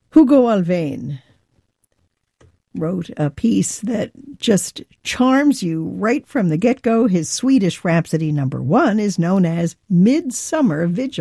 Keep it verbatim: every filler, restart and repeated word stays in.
Hugo Alvain wrote a piece that just charms you right from the get-go. His Swedish Rhapsody number one is known as Midsummer Vigil.